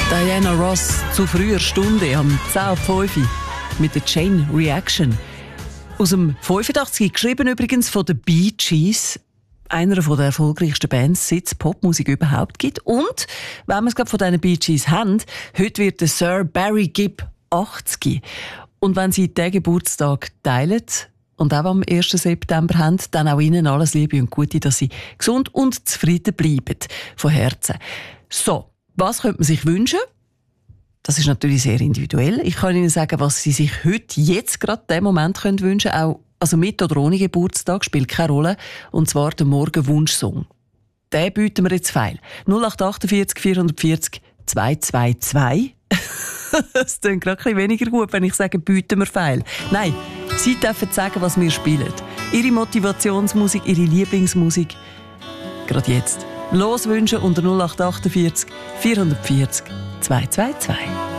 Diana Ross zu früher Stunde am 10:05 mit der Chain Reaction. Aus dem 85, geschrieben übrigens von den Bee Gees, einer der erfolgreichsten Bands, seit es Popmusik überhaupt gibt. Und, wenn wir es gerade von diesen Bee Gees haben, heute wird der Sir Barry Gibb 80. Und wenn Sie den Geburtstag teilen und auch am 1. September haben, dann auch Ihnen alles Liebe und Gute, dass Sie gesund und zufrieden bleiben. Von Herzen. So, was könnte man sich wünschen? Das ist natürlich sehr individuell. Ich kann Ihnen sagen, was Sie sich heute, jetzt gerade in diesem Moment wünschen können. Auch, also mit oder ohne Geburtstag, spielt keine Rolle. Und zwar der Morgenwunschsong. Den bieten wir jetzt feil. 0848 440 222. Das klingt gerade ein bisschen weniger gut, wenn ich sage, bieten wir feil. Nein, Sie dürfen sagen, was wir spielen. Ihre Motivationsmusik, Ihre Lieblingsmusik. Gerade jetzt. Loswünschen unter 0848 440 222.